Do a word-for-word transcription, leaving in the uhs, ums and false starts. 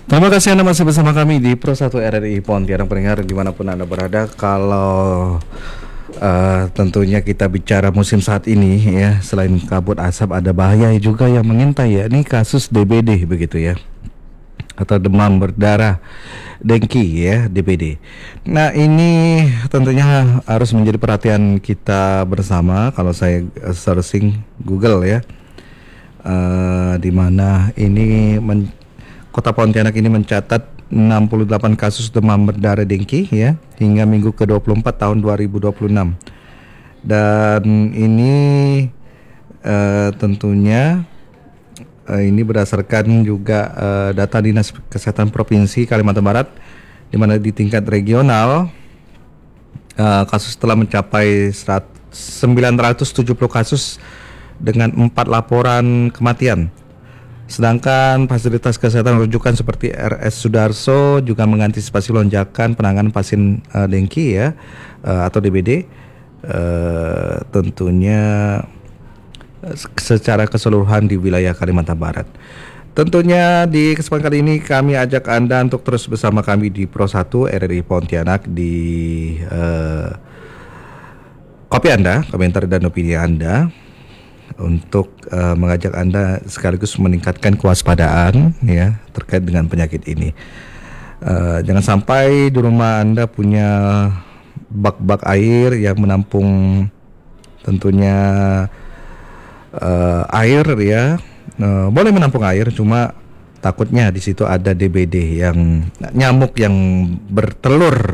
Terima kasih Anda masih bersama kami di Pro satu R R I Pontianak pendengar dimanapun Anda berada. Kalau uh, tentunya kita bicara musim saat ini ya, selain kabut asap ada bahaya juga yang mengintai ya. Ini kasus D B D begitu ya, atau demam berdarah dengki ya, D B D. Nah ini tentunya harus menjadi perhatian kita bersama. Kalau saya uh, searching Google ya, uh, di mana ini men- Kota Pontianak ini mencatat enam puluh delapan kasus demam berdarah dengki ya hingga minggu ke dua puluh empat tahun dua ribu dua puluh enam. Dan ini uh, tentunya uh, ini berdasarkan juga uh, data Dinas Kesehatan Provinsi Kalimantan Barat, di mana di tingkat regional uh, kasus telah mencapai sembilan ratus tujuh puluh kasus dengan empat laporan kematian. Sedangkan fasilitas kesehatan rujukan seperti R S Sudarso juga mengantisipasi lonjakan penanganan pasien uh, dengki ya, uh, atau D B D uh, tentunya uh, secara keseluruhan di wilayah Kalimantan Barat. Tentunya di kesempatan kali ini kami ajak Anda untuk terus bersama kami di Pro satu R R I Pontianak di uh, kopi Anda, komentar dan opini Anda, untuk uh, mengajak Anda sekaligus meningkatkan kewaspadaan ya terkait dengan penyakit ini. Uh, jangan sampai di rumah Anda punya bak-bak air yang menampung tentunya uh, air ya. Uh, boleh menampung air, cuma takutnya di situ ada D B D yang nyamuk yang bertelur